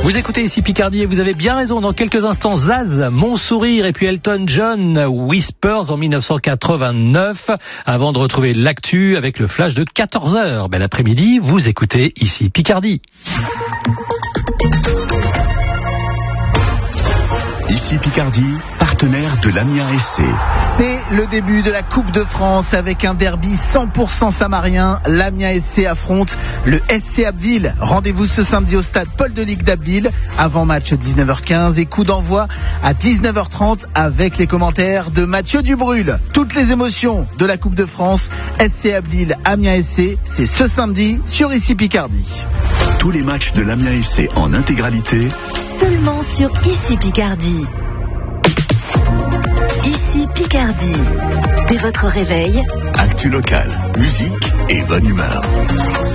Vous écoutez ici Picardie et vous avez bien raison. Dans quelques instants, Zaz, Mon Sourire et puis Elton John, Whispers en 1989. Avant de retrouver l'actu avec le flash de 14h. Bel après-midi, vous écoutez ici Picardie. Ici Picardie, partenaire de l'Amiens SC. C'est le début de la Coupe de France avec un derby 100% samarien. L'Amiens SC affronte le SC Abbeville. Rendez-vous ce samedi au stade Paul de Ligue d'Abbeville. Avant match 19h15 et coup d'envoi à 19h30 avec les commentaires de Mathieu Dubrul. Toutes les émotions de la Coupe de France, SC Abbeville, Amiens SC, c'est ce samedi sur Ici Picardie. Tous les matchs de l'Amiens SC en intégralité, seulement sur Ici Picardie. Ici Picardie. Dès votre réveil, actu local, musique et bonne humeur.